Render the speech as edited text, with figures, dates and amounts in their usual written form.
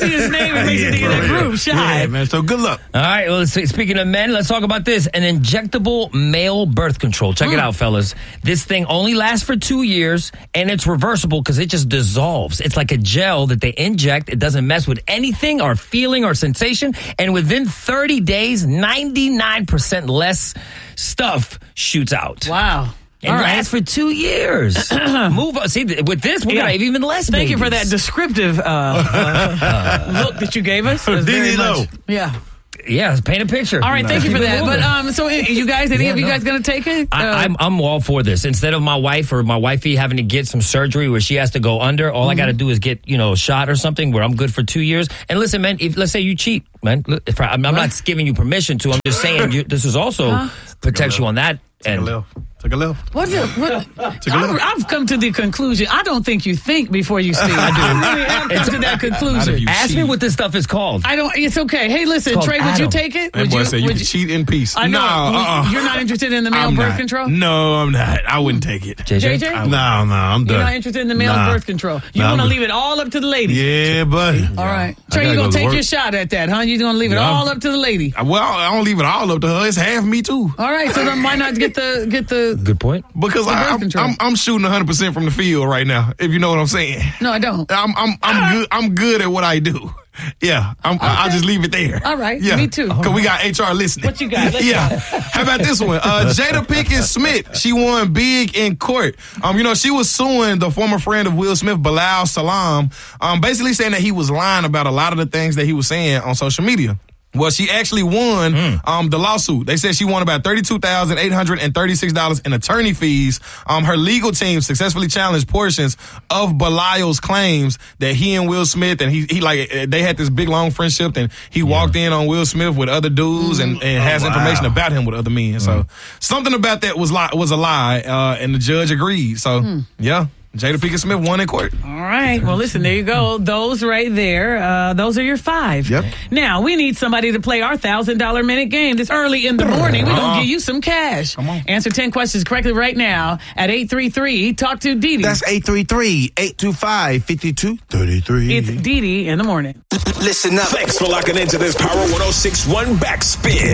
see his name, it makes it in that group. Shy. Yeah, man. So good luck. All right, well, speaking of men, let's talk about this. An injectable male birth control. Check it out, fellas. This thing only lasts for 2 years, and it's reversible because it just dissolves. It's like a gel that they inject. It doesn't mess with anything or feeling or sensation. And within 30 days, 99% less stuff shoots out. Wow. And lasts for 2 years. Move on. See, with this, we're going to have even less Thank babies. you for that descriptive look that you gave us. Very much. Yeah. Yeah, paint a picture. All right, thank you for that. But so you guys, any of you guys going to take it? I'm all for this. Instead of my wife or my wifey having to get some surgery where she has to go under, all I got to do is get a shot or something where I'm good for 2 years. And listen, man, if let's say you cheat, man, I'm not giving you permission to. I'm just saying this is also protects you on that end. Take a left. I've come to the conclusion. I don't think you think before you see. I really have come to that conclusion. Ask me what this stuff is called. I don't. It's okay. Hey, listen, Trey, would you take it? That boy said you can cheat in peace. I know. You're not interested in the male birth control? No, I'm not. I wouldn't take it. JJ? No, I'm done. You're not interested in the male birth control. You want to leave it all up to the lady. Yeah, buddy. All right. Trey, you going to take your shot at that, huh? You're going to leave it all up to the lady. Well, I don't leave it all up to her. It's half me, too. All right. So then why not get the Good point. Because I'm shooting 100% from the field right now, if you know what I'm saying. No, I don't. I'm good at what I do. Yeah, I'll just leave it there. All right, yeah. me too. Because we got HR listening. What you got? How about this one? Jada Pinkett Smith, she won big in court. She was suing the former friend of Will Smith, Bilal Salam, basically saying that he was lying about a lot of the things that he was saying on social media. Well, she actually won the lawsuit. They said she won about $32,836 in attorney fees. Her legal team successfully challenged portions of Bilal's claims that he and Will Smith, and they had this big long friendship, and he walked in on Will Smith with other dudes and has information about him with other men. So something about that was a lie, and the judge agreed. So yeah. Jada Pinkett Smith won in court. All right. Well, listen, there you go. Those right there, those are your 5. Yep. Now, we need somebody to play our $1,000 minute game this early in the morning. We're going to give you some cash. Come on. Answer 10 questions correctly right now at 833. Talk to Didi. That's 833-825-5233. It's Didi in the morning. Listen up. Thanks for locking into this Power 106.1 Backspin.